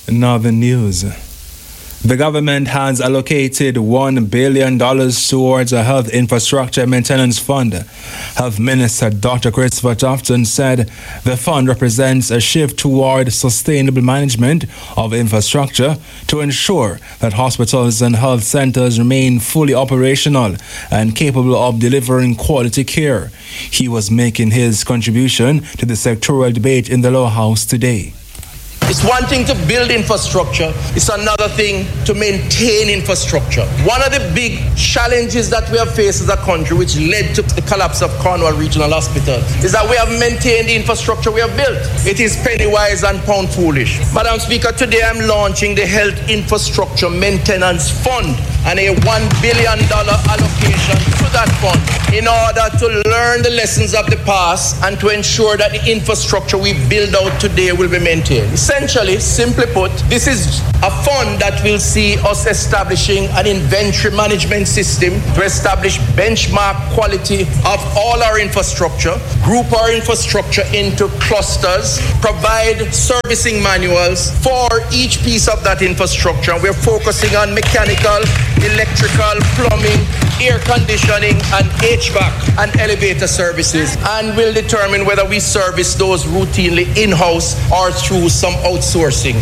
Northern News. The government has allocated $1 billion towards a health infrastructure maintenance fund. Health Minister Dr. Christopher Tufton said the fund represents a shift toward sustainable management of infrastructure to ensure that hospitals and health centers remain fully operational and capable of delivering quality care. He was making his contribution to the sectoral debate in the Lower House today. It's one thing to build infrastructure, it's another thing to maintain infrastructure. One of the big challenges that we have faced as a country, which led to the collapse of Cornwall Regional Hospital, is that we have maintained the infrastructure we have built. It is penny wise and pound foolish. Madam Speaker, today I'm launching the Health Infrastructure Maintenance Fund and a $1 billion allocation to that fund in order to learn the lessons of the past and to ensure that the infrastructure we build out today will be maintained. Essentially, simply put, this is a fund that will see us establishing an inventory management system to establish benchmark quality of all our infrastructure, group our infrastructure into clusters, provide servicing manuals for each piece of that infrastructure. We're focusing on mechanical, electrical, plumbing, air conditioning, and HVAC and elevator services, and will determine whether we service those routinely in-house or through some outsourcing.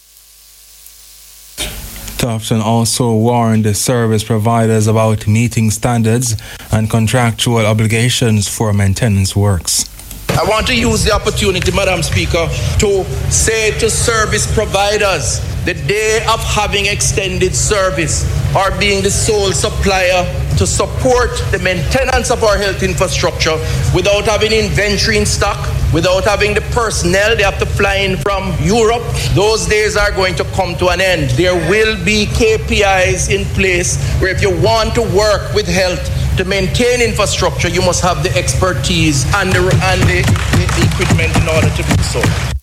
Tufton also warned the service providers about meeting standards and contractual obligations for maintenance works. I want to use the opportunity, Madam Speaker, to say to service providers, the day of having extended service or being the sole supplier to support the maintenance of our health infrastructure without having inventory in stock, without having the personnel, they have to fly in from Europe. Those days are going to come to an end. There will be KPIs in place where if you want to work with health to maintain infrastructure, you must have the expertise and the equipment in order to do so.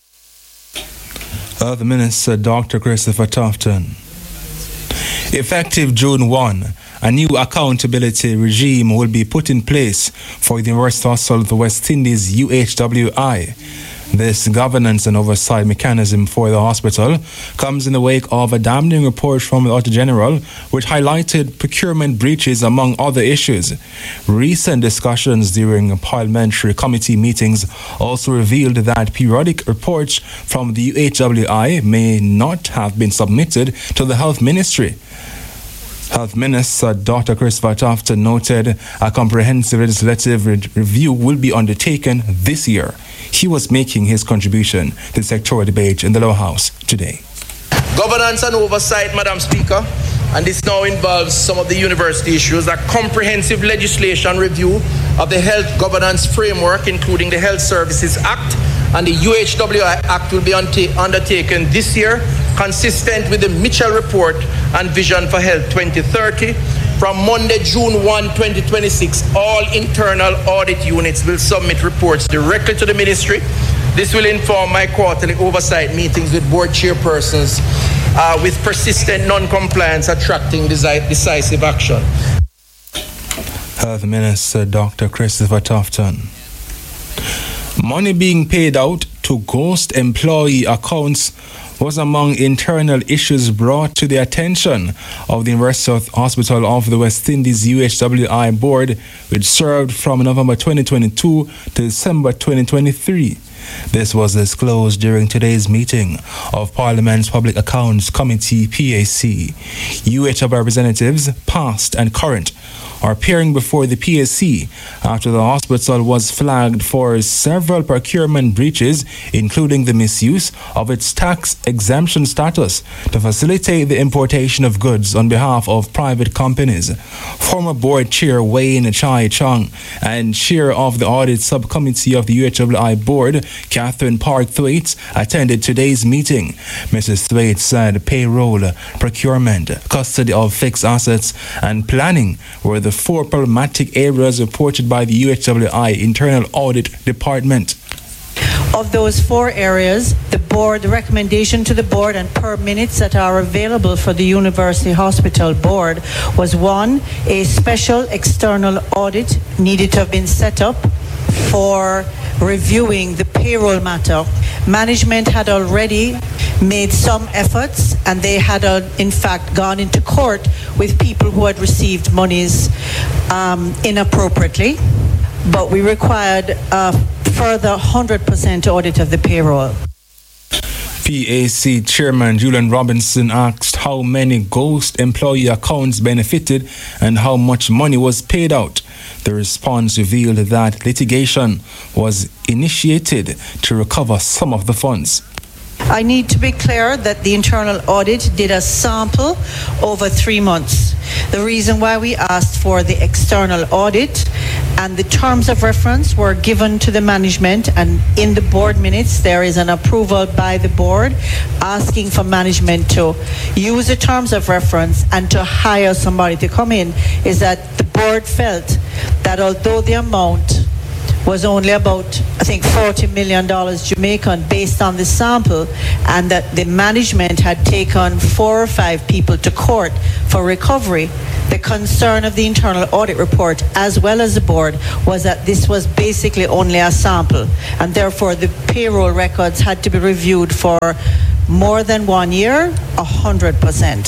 The Minister, Dr. Christopher Tufton. Effective June 1, a new accountability regime will be put in place for the University Hospital of the West Indies, UHWI. This governance and oversight mechanism for the hospital comes in the wake of a damning report from the Auditor General, which highlighted procurement breaches among other issues. Recent discussions during parliamentary committee meetings also revealed that periodic reports from the UHWI may not have been submitted to the Health Ministry. Health Minister Dr. Christopher Tufton noted a comprehensive legislative review will be undertaken this year. He was making his contribution to the sectoral debate in the Lower House today. Governance and oversight, Madam Speaker, and this now involves some of the university issues, a comprehensive legislation review of the health governance framework, including the Health Services Act and the UHWI Act will be undertaken this year, consistent with the Mitchell Report and Vision for Health 2030. From Monday, June 1, 2026, all internal audit units will submit reports directly to the ministry. This will inform my quarterly oversight meetings with board chairpersons with persistent non-compliance attracting decisive action. Health Minister Dr. Christopher Tufton. Money being paid out to ghost employee accounts was among internal issues brought to the attention of the University Hospital of the West Indies UHWI board, which served from November 2022 to December 2023. This was disclosed during today's meeting of Parliament's Public Accounts Committee, PAC. UHWI representatives, past and current, are appearing before the PAC after the hospital was flagged for several procurement breaches, including the misuse of its tax exemption status to facilitate the importation of goods on behalf of private companies. Former board chair Wayne Chai Chung and chair of the audit subcommittee of the UHWI board, Catherine Park Thwaites, attended today's meeting. Mrs. Thwaites said payroll, procurement, custody of fixed assets, and planning were the four problematic areas reported by the UHWI Internal Audit Department. Of those four areas, the recommendation to the board and per minutes that are available for the University Hospital board was 1, a special external audit needed to have been set up for reviewing the payroll matter, management had already made some efforts, and they had in fact gone into court with people who had received monies inappropriately, but we required a further 100% audit of the payroll. PAC Chairman Julian Robinson asked how many ghost employee accounts benefited and how much money was paid out. The response revealed that litigation was initiated to recover some of the funds. I need to be clear that the internal audit did a sample over 3 months. The reason why we asked for the external audit and the terms of reference were given to the management, and in the board minutes there is an approval by the board asking for management to use the terms of reference and to hire somebody to come in, is that the board felt that although the amount was only about, I think, $40 million Jamaican based on the sample, and that the management had taken 4 or 5 people to court for recovery. The concern of the internal audit report, as well as the board, was that this was basically only a sample, and therefore the payroll records had to be reviewed for more than 1 year, 100%.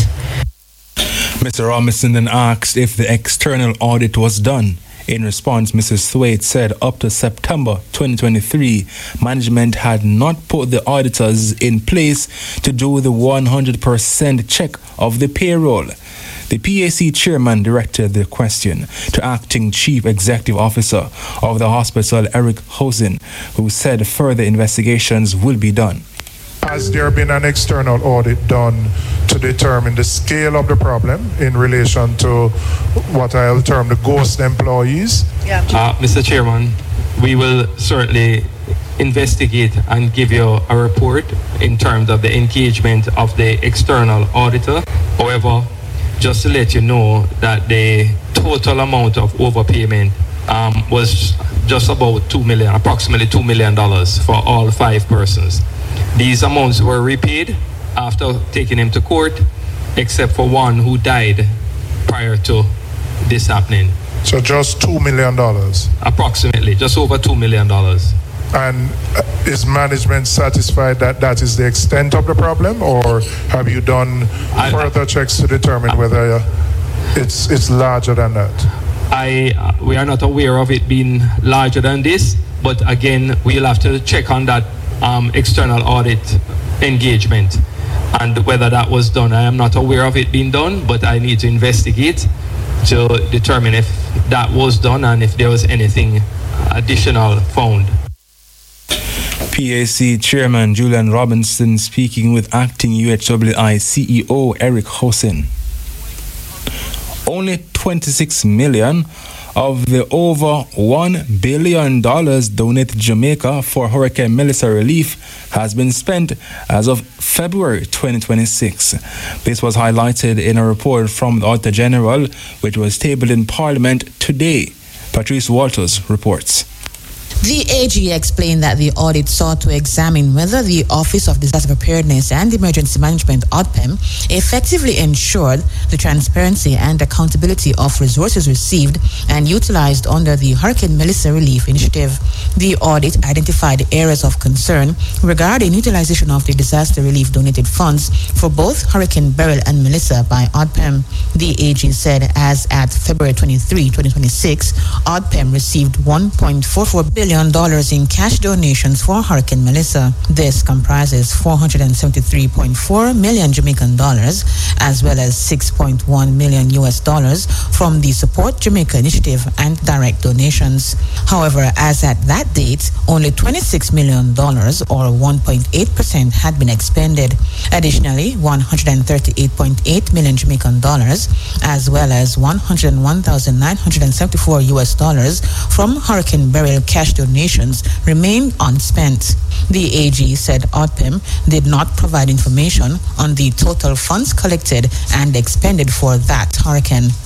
Mr. Robinson then asked if the external audit was done. In response, Mrs. Thwaite said up to September 2023, management had not put the auditors in place to do the 100% check of the payroll. The PAC chairman directed the question to acting chief executive officer of the hospital, Eric Hosen, who said further investigations will be done. Has there been an external audit done to determine the scale of the problem in relation to what I'll term the ghost employees? Yeah. Mr. Chairman, we will certainly investigate and give you a report in terms of the engagement of the external auditor. However, just to let you know that the total amount of overpayment was just about approximately $2 million for all 5 persons. These amounts were repaid after taking him to court, except for one who died prior to this happening. So just $2 million? Approximately, just over $2 million. And is management satisfied that that is the extent of the problem, or have you done further checks to determine whether it's larger than that? We are not aware of it being larger than this, but again, we'll have to check on that external audit engagement and whether that was done. I am not aware of it being done, but I need to investigate to determine if that was done and if there was anything additional found. PAC Chairman Julian Robinson speaking with acting UHWI CEO Eric Hosen. Only $26 million of the over $1 billion donated to Jamaica for Hurricane Melissa relief has been spent as of February 2026. This was highlighted in a report from the Auditor General, which was tabled in Parliament today. Patrice Walters reports. The AG explained that the audit sought to examine whether the Office of Disaster Preparedness and Emergency Management, ODPEM, effectively ensured the transparency and accountability of resources received and utilized under the Hurricane Melissa Relief Initiative. The audit identified areas of concern regarding utilization of the disaster relief donated funds for both Hurricane Beryl and Melissa by ODPEM. The AG said as at February 23, 2026, ODPEM received $1.44 billion in cash donations for Hurricane Melissa. This comprises $473.4 million Jamaican dollars, as well as $6.1 million US dollars from the Support Jamaica Initiative and direct donations. However, as at that date, only $26 million or 1.8% had been expended. Additionally, $138.8 million Jamaican dollars, as well as $101,974 US dollars from Hurricane Beryl cash donations remained unspent. The AG said ODPEM did not provide information on the total funds collected and expended for that hurricane.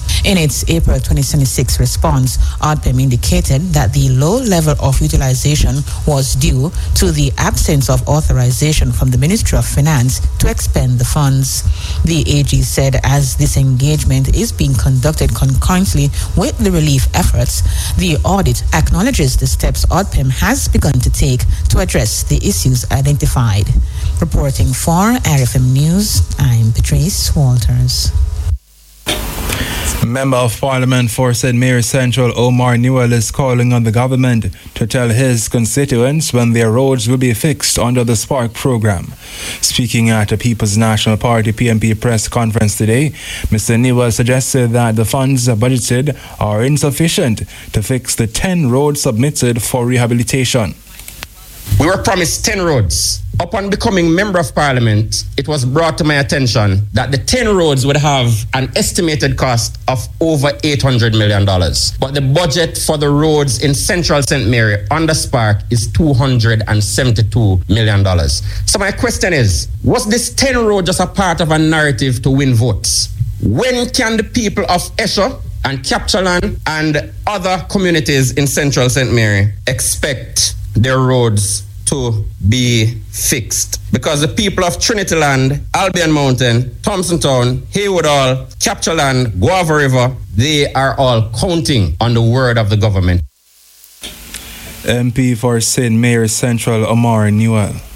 In its April 2026 response, ODPEM indicated that the low level of utilization was due to the absence of authorization from the Ministry of Finance to expend the funds. The AG said as this engagement is being conducted concurrently with the relief efforts, the audit acknowledges the steps ODPEM has begun to take to address the issues identified. Reporting for RFM News, I'm Patrice Walters. Member of Parliament for St. Mary Central, Omar Newell, is calling on the government to tell his constituents when their roads will be fixed under the Spark program. Speaking at the People's National Party PNP press conference today, Mr. Newell suggested that the funds budgeted are insufficient to fix the 10 roads submitted for rehabilitation. We were promised 10 roads. Upon becoming Member of Parliament, it was brought to my attention that the 10 roads would have an estimated cost of over $800 million. But the budget for the roads in Central St. Mary under Spark is $272 million. So my question is, was this 10 road just a part of a narrative to win votes? When can the people of Esho and Captureland and other communities in Central St. Mary expect their roads to be fixed? Because the people of Trinityland, Albion Mountain, Thompson Town, Haywood Hall, Captureland, Guava River, they are all counting on the word of the government. MP for St. Mary Central, Omar Newell.